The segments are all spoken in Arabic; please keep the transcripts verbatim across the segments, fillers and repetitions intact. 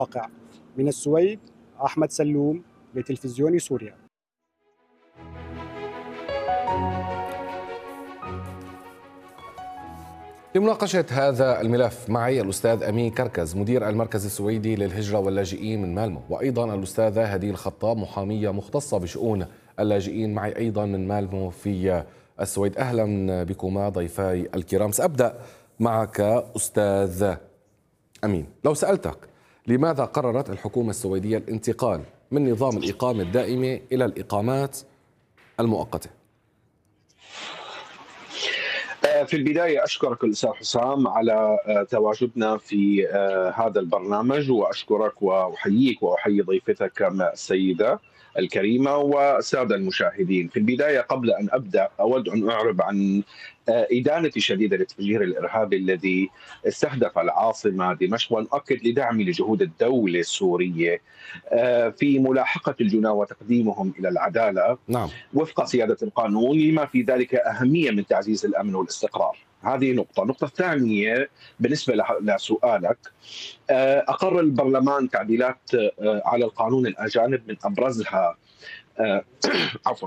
واقع. من السويد أحمد سلوم لتلفزيون سوريا. لمناقشة هذا الملف معي الأستاذ أمين كركز مدير المركز السويدي للهجرة واللاجئين من مالمو، وأيضا الأستاذة هديل الخطاب محامية مختصة بشؤون اللاجئين معي أيضا من مالمو في السويد. أهلا بكما ضيفاي الكرام. سأبدأ معك أستاذ أمين، لو سألتك لماذا قررت الحكومة السويدية الانتقال من نظام الإقامة الدائمة إلى الإقامات المؤقتة؟ في البداية أشكرك الأستاذ حسام على تواجدنا في هذا البرنامج، وأشكرك وأحييك وأحيي ضيفتك السيدة الكريمة والسادة المشاهدين. في البداية قبل أن أبدأ أود أن أعرب عن إدانة شديدة للتفجير الإرهابي الذي استهدف العاصمة دمشق، ونؤكد لدعم لجهود الدولة السورية في ملاحقة الجناة وتقديمهم إلى العدالة نعم. وفق سيادة القانون، لما في ذلك أهمية من تعزيز الأمن والاستقرار. هذه نقطة. النقطة الثانية بالنسبة لسؤالك، أقر البرلمان تعديلات على القانون الأجانب، من أبرزها عفوا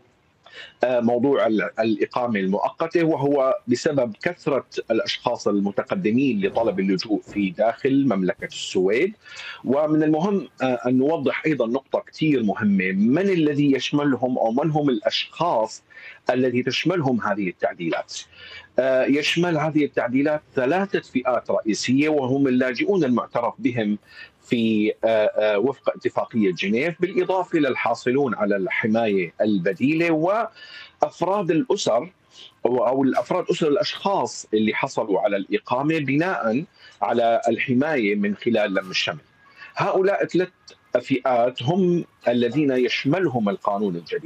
موضوع الإقامة المؤقتة، وهو بسبب كثرة الأشخاص المتقدمين لطلب اللجوء في داخل مملكة السويد. ومن المهم أن نوضح أيضا نقطة كثير مهمة، من الذي يشملهم أو من هم الأشخاص الذي تشملهم هذه التعديلات. يشمل هذه التعديلات ثلاثة فئات رئيسية، وهم اللاجئون المعترف بهم في وفق اتفاقية جنيف، بالإضافة للحاصلون على الحماية البديلة، وأفراد الأسر أو الأفراد أسر الأشخاص اللي حصلوا على الإقامة بناء على الحماية من خلال لم الشمل. هؤلاء ثلاث فئات هم الذين يشملهم القانون الجديد.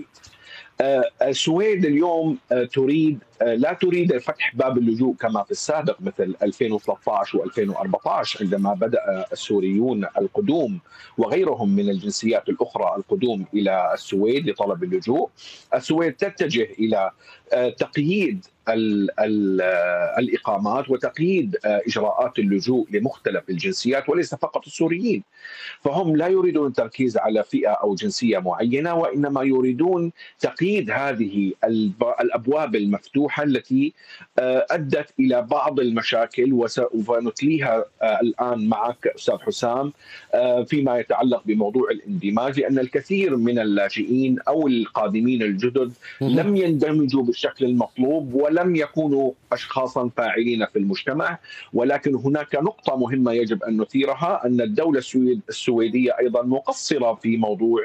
السويد اليوم تريد لا تريد فتح باب اللجوء كما في السابق مثل ألفين وثلاثة عشر وألفين وأربعة عشر عندما بدأ السوريون القدوم وغيرهم من الجنسيات الأخرى القدوم إلى السويد لطلب اللجوء. السويد تتجه إلى تقييد ال ال الإقامات وتقييد إجراءات اللجوء لمختلف الجنسيات وليس فقط السوريين. فهم لا يريدون التركيز على فئة أو جنسية معينة، وإنما يريدون تقييد هذه الأبواب المفتوحة التي أدت إلى بعض المشاكل، وسوف نتليها الآن معك أستاذ حسام فيما يتعلق بموضوع الاندماج، لأن الكثير من اللاجئين أو القادمين الجدد لم يندمجوا بالشكل المطلوب ولم يكونوا أشخاصا فاعلين في المجتمع. ولكن هناك نقطة مهمة يجب أن نثيرها، أن الدولة السويدية أيضا مقصرة في موضوع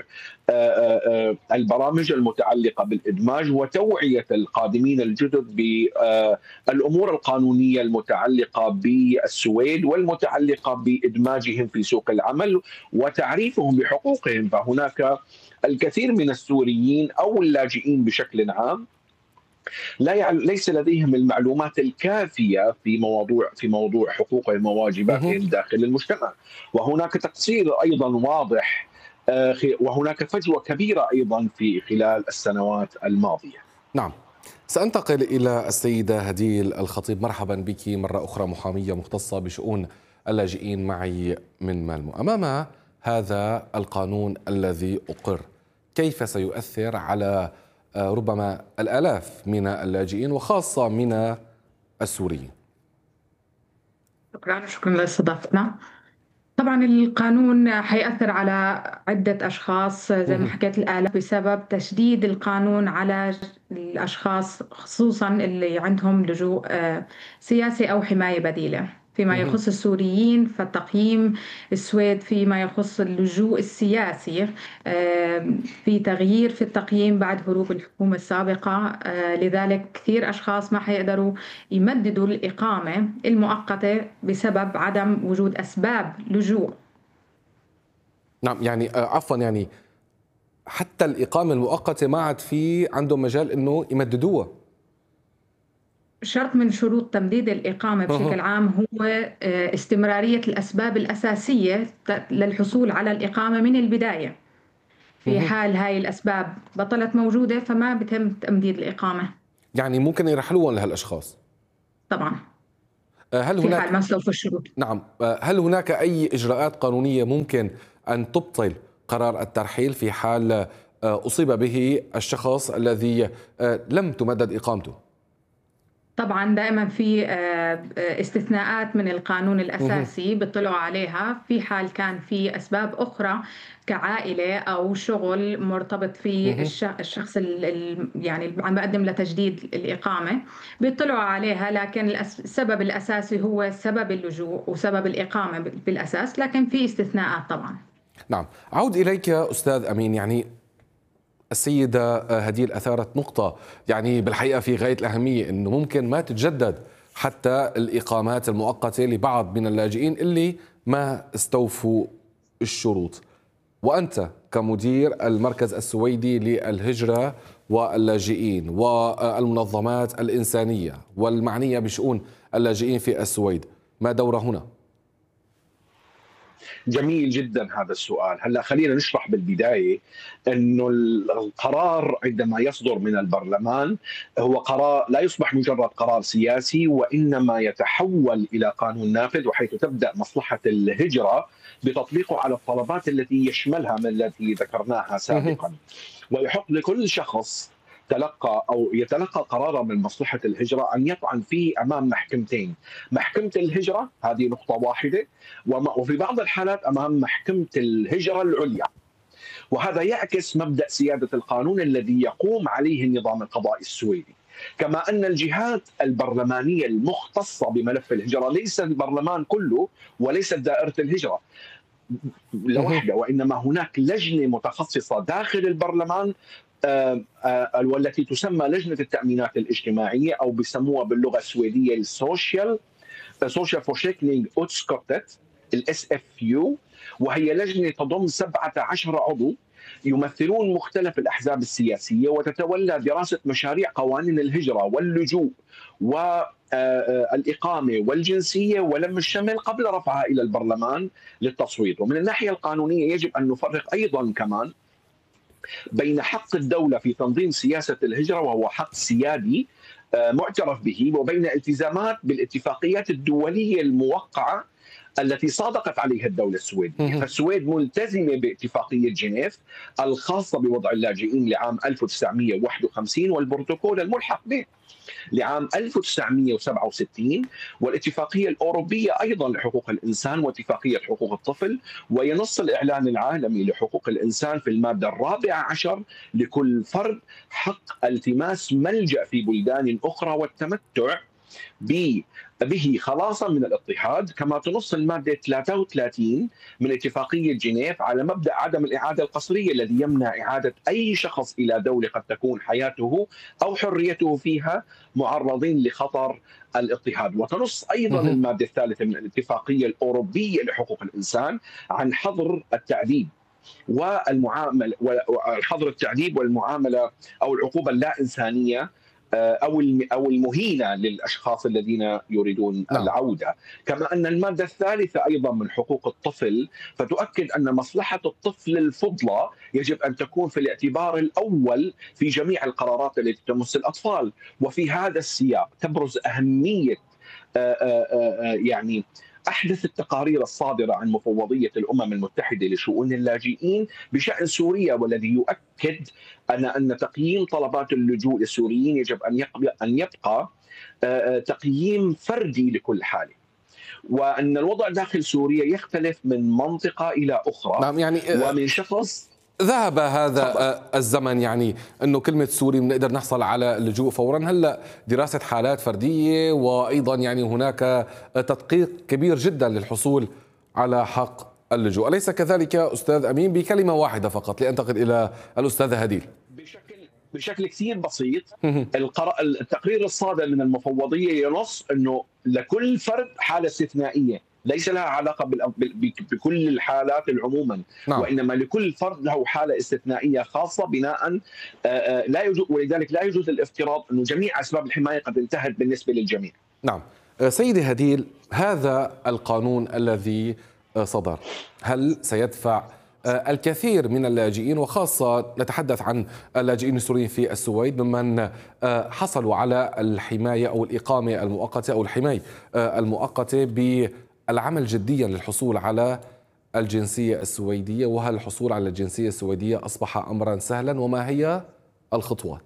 البرامج المتعلقة بالإدماج وتوعية القادمين الجدد بالأمور القانونية المتعلقة بالسويد والمتعلقة بإدماجهم في سوق العمل وتعريفهم بحقوقهم. فهناك الكثير من السوريين أو اللاجئين بشكل عام لا ليس لديهم المعلومات الكافية في موضوع في موضوع حقوقهم وواجباتهم داخل المجتمع، وهناك تقصير أيضا واضح، وهناك فجوة كبيرة أيضا في خلال السنوات الماضية. نعم، سأنتقل إلى السيدة هديل الخطيب. مرحبا بك مرة أخرى، محامية مختصة بشؤون اللاجئين معي من مالمو. أمام هذا القانون الذي أقر، كيف سيؤثر على ربما الآلاف من اللاجئين وخاصة من السوريين؟ شكرا شكرا لاستضافتنا. طبعا القانون حيأثر على عدة أشخاص زي ما حكيت الآلاف، بسبب تشديد القانون على الأشخاص خصوصا اللي عندهم لجوء سياسي أو حماية بديلة. فيما يخص السوريين فالتقييم السويد فيما يخص اللجوء السياسي في تغيير في التقييم بعد هروب الحكومة السابقة، لذلك كثير أشخاص ما حيقدروا يمددوا الإقامة المؤقتة بسبب عدم وجود أسباب لجوء. نعم، يعني عفوا يعني حتى الإقامة المؤقتة ما عاد في عندهم مجال إنه يمددوها. شرط من شروط تمديد الإقامة بشكل عام هو استمرارية الأسباب الأساسية للحصول على الإقامة من البداية. في حال هاي الأسباب بطلت موجودة فما بتم تمديد الإقامة. يعني ممكن يرحلوهم لهالأشخاص؟ طبعا. هل في هناك حال ما استوفوا الشروط. نعم، هل هناك أي إجراءات قانونية ممكن أن تبطل قرار الترحيل في حال أصيب به الشخص الذي لم تمدد إقامته؟ طبعا دائما في استثناءات من القانون الأساسي بيطلعوا عليها في حال كان في أسباب أخرى كعائلة أو شغل مرتبط في الشخص يعني اللي عم بقدم لتجديد الإقامة بيطلعوا عليها، لكن السبب الأساسي هو سبب اللجوء وسبب الإقامة بالأساس، لكن في استثناءات طبعا. نعم، أعود إليك أستاذ أمين. يعني السيدة هديل أثارت نقطة يعني بالحقيقة في غاية الأهمية، أنه ممكن ما تتجدد حتى الإقامات المؤقتة لبعض من اللاجئين اللي ما استوفوا الشروط. وأنت كمدير المركز السويدي للهجرة واللاجئين والمنظمات الإنسانية والمعنية بشؤون اللاجئين في السويد، ما دور هنا؟ جميل جدا هذا السؤال. هلا خلينا نشرح بالبدايه انه القرار عندما يصدر من البرلمان هو قرار لا يصبح مجرد قرار سياسي، وانما يتحول الى قانون نافذ، وحيث تبدا مصلحه الهجره بتطبيقه على الطلبات التي يشملها من التي ذكرناها سابقا. ويحق لكل شخص تلقى أو يتلقى قرارا من مصلحة الهجرة أن يطعن فيه أمام محكمتين، محكمة الهجرة هذه نقطة واحدة، وفي بعض الحالات أمام محكمة الهجرة العليا. وهذا يعكس مبدأ سيادة القانون الذي يقوم عليه النظام القضائي السويدي. كما أن الجهات البرلمانية المختصة بملف الهجرة ليس البرلمان كله وليست دائرة الهجرة لوحده، وإنما هناك لجنة متخصصة داخل البرلمان والتي تسمى لجنة التأمينات الاجتماعية، أو بيسموها باللغة السويدية السوشيال سوشيال فورشيكنينج أوتسكوتت الاس اف يو، وهي لجنة تضم سبعة عشر عضو يمثلون مختلف الأحزاب السياسية، وتتولى دراسة مشاريع قوانين الهجرة واللجوء والإقامة والجنسية ولم الشمل قبل رفعها إلى البرلمان للتصويت. ومن الناحية القانونية يجب أن نفرق أيضا كمان بين حق الدولة في تنظيم سياسة الهجرة وهو حق سيادي معترف به، وبين التزامات بالاتفاقيات الدولية الموقعة التي صادقت عليها الدولة السويدية. فالسويد ملتزمة باتفاقية جنيف الخاصة بوضع اللاجئين لعام ألف وتسعمئة وواحد وخمسين والبروتوكول الملحق به لعام ألف وتسعمئة وسبعة وستين، والاتفاقية الأوروبية أيضا لحقوق الإنسان واتفاقية حقوق الطفل. وينص الإعلان العالمي لحقوق الإنسان في المادة الرابعة عشر لكل فرد حق التماس ملجأ في بلدان أخرى والتمتع به خلاصا من الاضطهاد. كما تنص المادة ثلاثة وثلاثين من اتفاقية جنيف على مبدأ عدم الإعادة القسرية الذي يمنع إعادة أي شخص إلى دولة قد تكون حياته أو حريته فيها معرضين لخطر الاضطهاد. وتنص أيضا المادة الثالثة من الاتفاقية الأوروبية لحقوق الإنسان عن حظر التعذيب والمعاملة وحظر التعذيب والمعاملة أو العقوبة اللا إنسانية أو أو المهينة للأشخاص الذين يريدون نعم. العودة. كما أن المادة الثالثة أيضا من حقوق الطفل فتؤكد أن مصلحة الطفل الفضلى يجب أن تكون في الاعتبار الأول في جميع القرارات التي تمس الأطفال. وفي هذا السياق تبرز أهمية آآ آآ يعني أحدث التقارير الصادرة عن مفوضية الأمم المتحدة لشؤون اللاجئين بشأن سوريا، والذي يؤكد أن أن تقييم طلبات اللجوء للسوريين يجب أن يبقى أن يبقى تقييم فردي لكل حالة، وأن الوضع داخل سوريا يختلف من منطقة إلى أخرى. نعم، يعني ومن شخص ذهب هذا طبعا. الزمن يعني أنه كلمة سوري بنقدر نحصل على اللجوء فورا. هلأ دراسة حالات فردية، وأيضا يعني هناك تدقيق كبير جدا للحصول على حق اللجوء، أليس كذلك أستاذ أمين؟ بكلمة واحدة فقط لأنتقل إلى الأستاذة هديل. بشكل بشكل كثير بسيط، التقرير الصادر من المفوضية ينص أنه لكل فرد حالة استثنائية ليس لها علاقة بكل الحالات عموما، نعم. وإنما لكل فرد له حالة استثنائية خاصة بناء لا يجوز، ولذلك لا يجوز الافتراض أنه جميع أسباب الحماية قد انتهت بالنسبة للجميع. نعم سيدي هديل، هذا القانون الذي صدر هل سيدفع الكثير من اللاجئين، وخاصة نتحدث عن اللاجئين السوريين في السويد ممن حصلوا على الحماية أو الإقامة المؤقتة أو الحماية المؤقتة بالعمل جديا للحصول على الجنسية السويدية. وهل الحصول على الجنسية السويدية أصبح أمرا سهلا؟ وما هي الخطوات؟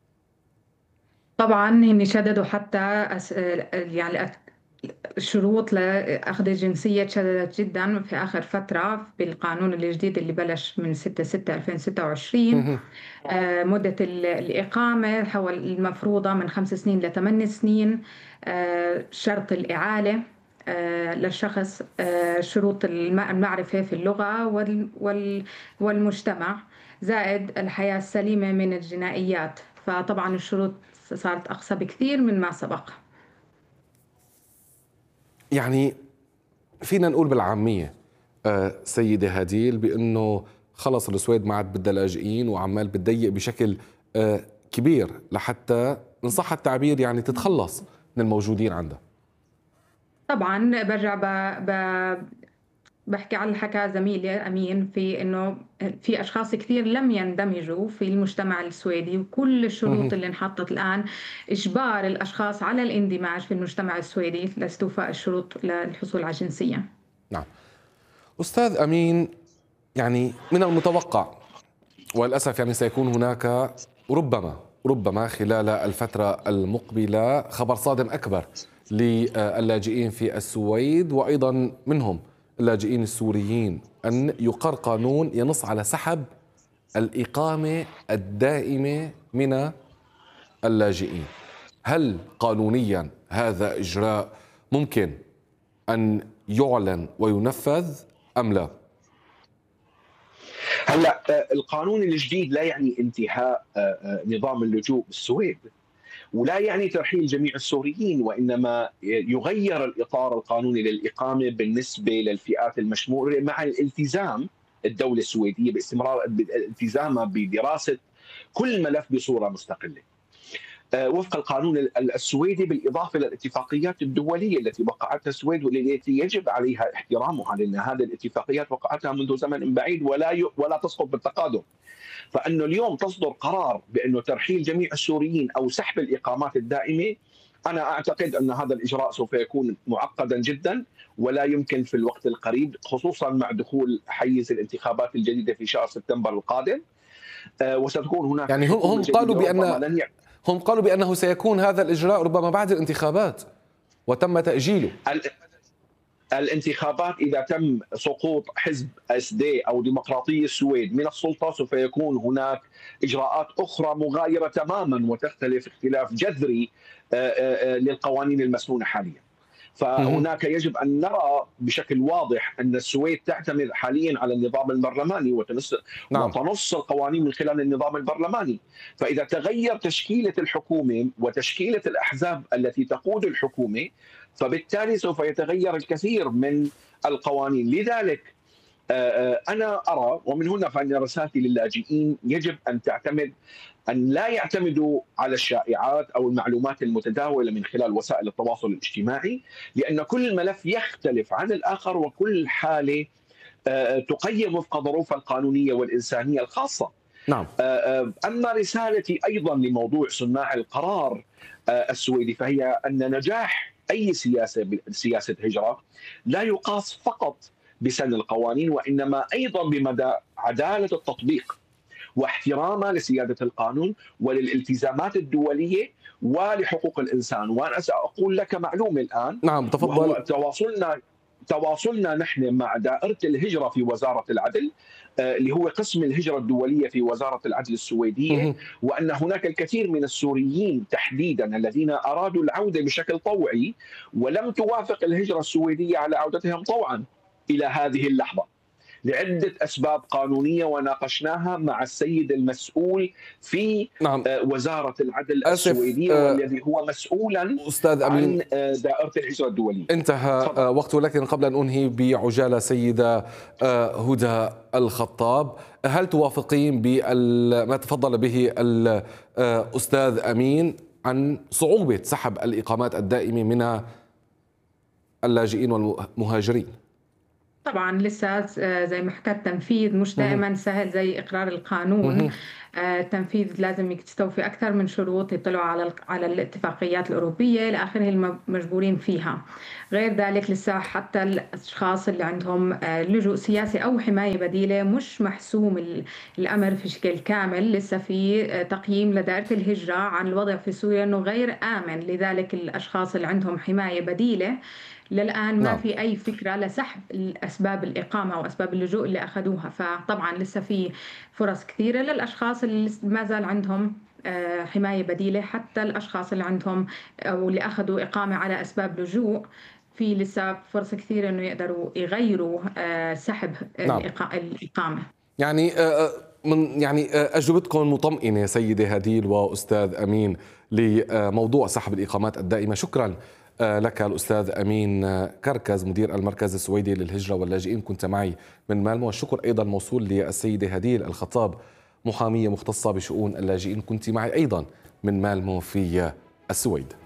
طبعا هن شددوا حتى يعني الشروط لأخذ الجنسية تشددت جدا في آخر فترة بالقانون الجديد اللي بلش من ستة ستة ألفين وستة وعشرين. مدة الإقامة حول المفروضة من خمس سنين لثمان سنين. شرط الإعالة للشخص، شروط المعرفة في اللغة والمجتمع، زائد الحياة السليمة من الجنائيات. فطبعا الشروط صارت أقصى بكثير من ما سبق. يعني فينا نقول بالعامية سيدة هديل بأنه خلص السويد ما عاد بدها لاجئين وعمال بتضيق بشكل كبير لحتى إن صح التعبير يعني تتخلص من الموجودين عندها. طبعا برجع ب... ب... بحكي على الحكى زميلي أمين في إنه في أشخاص كثير لم يندمجوا في المجتمع السويدي، وكل الشروط اللي انحطت الآن إجبار الأشخاص على الاندماج في المجتمع السويدي لاستوفاء الشروط للحصول على الجنسية. نعم أستاذ أمين، يعني من المتوقع وللأسف يعني سيكون هناك ربما ربما خلال الفترة المقبلة خبر صادم أكبر للاجئين في السويد وأيضا منهم اللاجئين السوريين، أن يقر قانون ينص على سحب الإقامة الدائمة من اللاجئين. هل قانونيا هذا إجراء ممكن أن يعلن وينفذ أم لا؟ هلا القانون الجديد لا يعني انتهاء نظام اللجوء بالسويد، ولا يعني ترحيل جميع السوريين، وإنما يغير الإطار القانوني للإقامة بالنسبة للفئات المشمولة مع الالتزام الدولة السويدية باستمرار التزامها بدراسة كل ملف بصورة مستقلة وفق القانون السويدي، بالإضافة للاتفاقيات الدولية التي وقعتها السويد والتي يجب عليها احترامها، لأن هذه الاتفاقيات وقعتها منذ زمن بعيد ولا ي... ولا تسقط بالتقادم. فأنه اليوم تصدر قرار بأنه ترحيل جميع السوريين أو سحب الإقامات الدائمة، أنا أعتقد أن هذا الإجراء سوف يكون معقدا جدا ولا يمكن في الوقت القريب، خصوصا مع دخول حيز الانتخابات الجديدة في شهر سبتمبر القادم. وستكون هناك يعني هم قالوا بأن هم قالوا بأنه سيكون هذا الإجراء ربما بعد الانتخابات وتم تأجيله. الانتخابات إذا تم سقوط حزب اس دي أو ديمقراطية السويد من السلطة سوف يكون هناك إجراءات أخرى مغايرة تماما وتختلف اختلاف جذري للقوانين المسنونة حاليا. فهناك يجب أن نرى بشكل واضح أن السويد تعتمد حاليا على النظام البرلماني وتنص, نعم. وتنص القوانين من خلال النظام البرلماني. فإذا تغير تشكيلة الحكومة وتشكيلة الأحزاب التي تقود الحكومة، فبالتالي سوف يتغير الكثير من القوانين. لذلك أنا أرى، ومن هنا فإن رسالتي للاجئين يجب أن تعتمد أن لا يعتمدوا على الشائعات أو المعلومات المتداولة من خلال وسائل التواصل الاجتماعي، لأن كل ملف يختلف عن الآخر وكل حالة تقيم وفق ظروفها القانونية والإنسانية الخاصة. نعم. أما رسالتي أيضا لموضوع صناع القرار السويدي فهي أن نجاح أي سياسة سياسة هجرة لا يقاس فقط بسن القوانين، وإنما أيضا بمدى عدالة التطبيق واحترامها لسيادة القانون وللالتزامات الدولية ولحقوق الإنسان. وأنا سأقول لك معلومة الآن. نعم تفضل. تواصلنا تواصلنا نحن مع دائرة الهجرة في وزارة العدل اللي هو قسم الهجرة الدولية في وزارة العدل السويدية، وأن هناك الكثير من السوريين تحديدا الذين أرادوا العودة بشكل طوعي ولم توافق الهجرة السويدية على عودتهم طوعا إلى هذه اللحظة لعدة أسباب قانونية وناقشناها مع السيد المسؤول في نعم. وزارة العدل السويدية والذي هو مسؤولا أستاذ أمين عن دائرة الهجرة الدولية. انتهى فضل. وقته، لكن قبل أن أنهي بعجالة سيدة هدى الخطاب، هل توافقين بما تفضل به الأستاذ أمين عن صعوبة سحب الإقامات الدائمة من اللاجئين والمهاجرين؟ طبعا لسه زي ما حكيت تنفيذ مش دائما سهل زي إقرار القانون. التنفيذ لازم تستوفي أكثر من شروط، يطلعوا على على الاتفاقيات الأوروبية لآخره المجبورين فيها. غير ذلك لسه حتى الأشخاص اللي عندهم لجوء سياسي أو حماية بديلة مش محسوم الأمر في شكل كامل، لسه في تقييم لدائرة الهجرة عن الوضع في سوريا أنه غير آمن. لذلك الأشخاص اللي عندهم حماية بديلة للآن ما نعم. في أي فكرة لسحب أسباب الإقامة أو أسباب اللجوء اللي أخذوها. فطبعا لسه في فرص كثيرة للأشخاص اللي ما زال عندهم حماية بديلة، حتى الأشخاص اللي عندهم أو اللي أخذوا إقامة على أسباب لجوء في لسه فرص كثيرة إنه يقدروا يغيروا سحب نعم. الإقامة. يعني من يعني أجوبتكم مطمئنة سيدة هديل وأستاذ أمين لموضوع سحب الإقامات الدائمة. شكرا لك الأستاذ أمين كركز مدير المركز السويدي للهجرة واللاجئين، كنت معي من مالمو. والشكر أيضا موصول للسيدة هديل الخطاب محامية مختصة بشؤون اللاجئين، كنت معي أيضا من مالمو في السويد.